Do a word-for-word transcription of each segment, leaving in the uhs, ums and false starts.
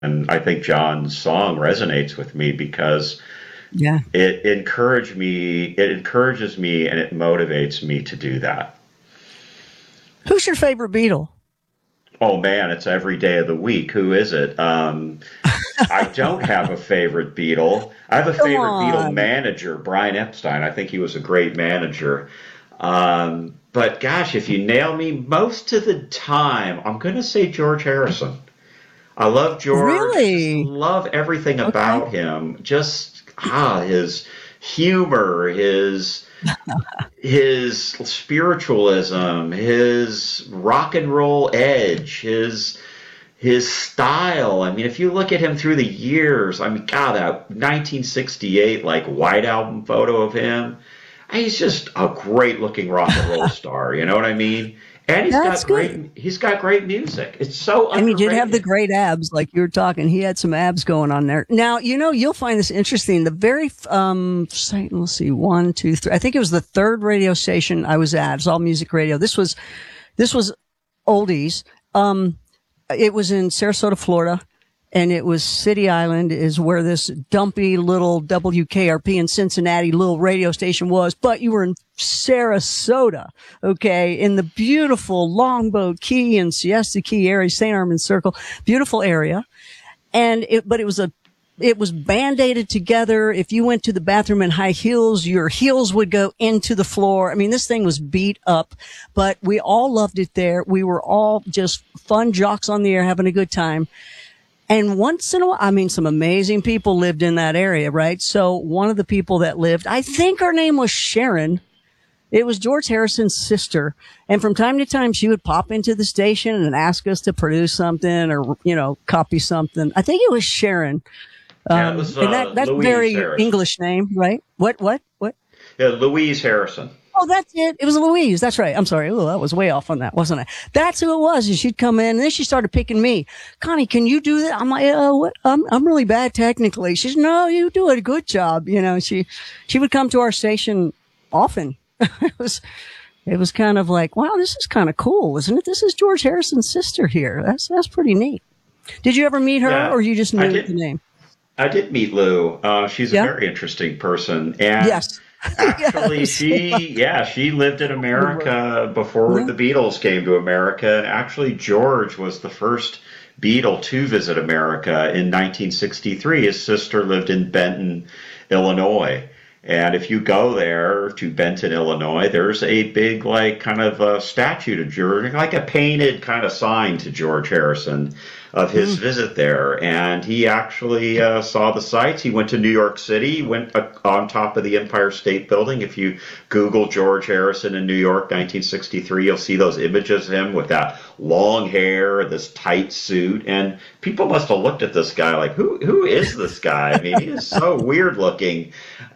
and I think John's song resonates with me because Yeah. it encouraged me, it encourages me and it motivates me to do that. Who's your favorite Beatle? Oh man, it's every day of the week. Who is it? Um, I don't have a favorite Beatle. I have a Come favorite Beatle on. manager, Brian Epstein. I think he was a great manager. Um, but gosh, if you nail me most of the time, I'm going to say George Harrison. I love George. Just Really? love everything Okay. about him. Just ah, his humor, his his spiritualism, his rock and roll edge, his his style. I mean, if you look at him through the years, I mean, God, that nineteen sixty-eight like White Album photo of him, he's just a great looking rock and roll star. You know what I mean? And he's That's got good. great he's got great music. It's so And he did have the underrated. great abs, like you were talking. He had some abs going on there. Now, you know, you'll find this interesting. The very, um, let's see, one, two, three. I think it was the third radio station I was at. It's all music radio. This was, this was oldies. Um, it was in Sarasota, Florida. And it was City Island is where this dumpy little W K R P in Cincinnati little radio station was, but you were in Sarasota, okay, in the beautiful Longboat Key and Siesta Key area, Saint Armand Circle, beautiful area. And it, but it was a, it was band-aided together. If you went to the bathroom in high heels, your heels would go into the floor. I mean, this thing was beat up, but we all loved it there. We were all just fun jocks on the air having a good time. And once in a while, I mean, some amazing people lived in that area, right? So one of the people that lived, I think her name was Sharon. It was George Harrison's sister. And from time to time, she would pop into the station and ask us to produce something or, you know, copy something. I think it was Sharon. Yeah, it Um, was and uh, that, that's Louise very Harrison. English name, right? What, what, what? Yeah, Louise Harrison. Oh, that's it. It was Louise. That's right. I'm sorry. Oh, that was way off on that, wasn't I? That's who it was. And she'd come in and then she started picking me. Connie, can you do that? I'm like, uh, what? I'm, I'm really bad technically. She's, no, you do a good job. You know, she, she would come to our station often. it was, it was kind of like, wow, this is kind of cool, isn't it? This is George Harrison's sister here. That's, that's pretty neat. Did you ever meet her Yeah, or you just I knew the did. name? I did meet Lou. Uh, she's a Yeah. very interesting person, and Yes. actually, yes. she, yeah, she lived in Remember. America before Yeah. the Beatles came to America. And actually, George was the first Beatle to visit America in nineteen sixty-three. His sister lived in Benton, Illinois. And if you go there to Benton, Illinois, there's a big, like, kind of a statue to George, like a painted kind of sign to George Harrison of his Mm. visit there. And he actually uh, saw the sights. He went to New York City, went uh, on top of the Empire State Building. If you Google George Harrison in New York, nineteen sixty-three, you'll see those images of him with that long hair, this tight suit. And people must have looked at this guy like, who who is this guy? I mean, he is so weird looking.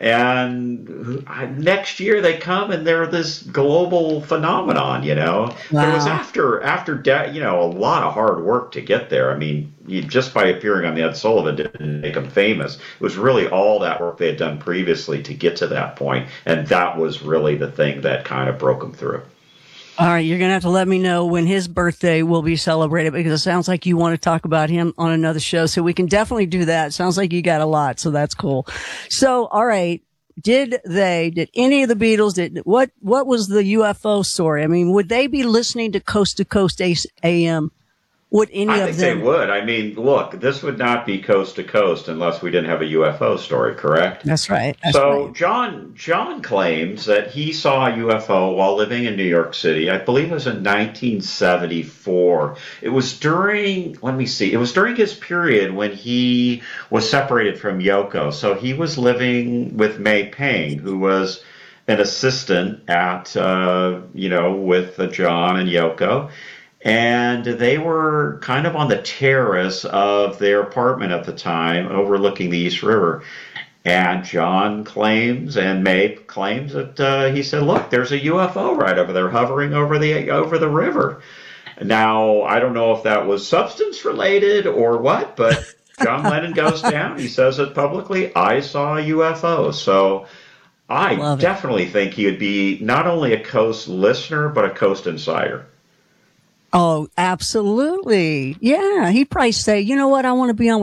And next year they come and they're this global phenomenon, you know. But it was Wow. after after de- you know a lot of hard work to get there. I mean, you, just by appearing on the Ed Sullivan didn't make them famous. It was really all that work they had done previously to get to that point, and that was really the thing that kind of broke them through. All right, you're going to have to let me know when his birthday will be celebrated because it sounds like you want to talk about him on another show. So we can definitely do that. Sounds like you got a lot. So that's cool. So, all right. Did they, did any of the Beatles, did, what, what was the U F O story? I mean, would they be listening to Coast to Coast A M? Would any I of think they them? would. I mean, look, this would not be coast to coast unless we didn't have a U F O story, correct? That's right. That's So right. John John claims that he saw a U F O while living in New York City. I believe it was in nineteen seventy-four. It was during, let me see, it was during his period when he was separated from Yoko. So he was living with May Payne, who was an assistant at, uh, you know, with uh, John and Yoko. And they were kind of on the terrace of their apartment at the time, overlooking the East River. And John claims, and May claims that uh, he said, "Look, there's a U F O right over there, hovering over the over the river." Now, I don't know if that was substance related or what, but John Lennon goes down. He says it publicly. I saw a U F O. So I Love it. definitely think he would be not only a Coast listener, but a Coast insider. Oh, absolutely. Yeah. He'd probably say, you know what? I want to be on